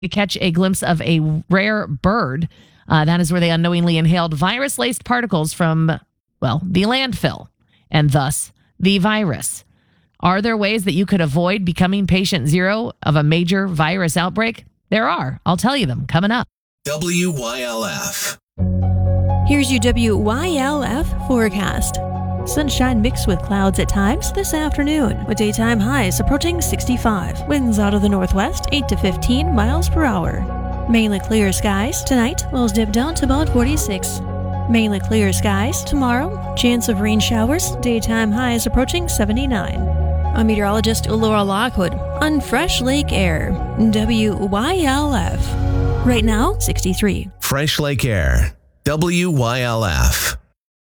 to catch a glimpse of a rare bird. That is where they unknowingly inhaled virus-laced particles from, well, the landfill, and thus the virus. Are there ways that you could avoid becoming patient zero of a major virus outbreak? There are. I'll tell you them coming up. WYLF. Here's your WYLF forecast. Sunshine mixed with clouds at times this afternoon, with daytime highs approaching 65. Winds out of the northwest, 8 to 15 miles per hour. Mainly clear skies. Tonight, lows dip down to about 46. Mainly clear skies. Tomorrow, chance of rain showers. Daytime highs approaching 79. I'm meteorologist Laura Lockwood on Fresh Lake Air, WYLF. Right now, 63. Fresh Lake Air, WYLF.